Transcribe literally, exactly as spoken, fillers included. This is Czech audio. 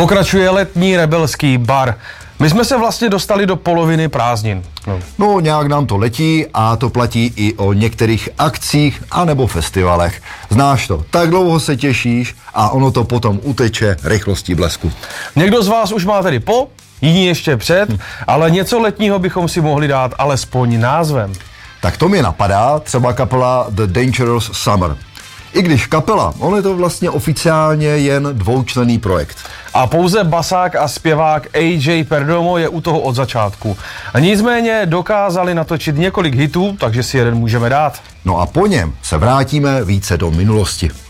Pokračuje letní rebelský bar. My jsme se vlastně dostali do poloviny prázdnin. No. no, nějak nám to letí a to platí i o některých akcích anebo festivalech. Znáš to, tak dlouho se těšíš a ono to potom uteče rychlostí blesku. Někdo z vás už má tedy po, jiní ještě před, hm. ale něco letního bychom si mohli dát alespoň názvem. Tak to mě napadá třeba kapela The Dangerous Summer. I když kapela, on je to vlastně oficiálně jen dvoučlenný projekt. A pouze basák a zpěvák A J Perdomo je u toho od začátku. A nicméně dokázali natočit několik hitů, takže si jeden můžeme dát. No a po něm se vrátíme více do minulosti.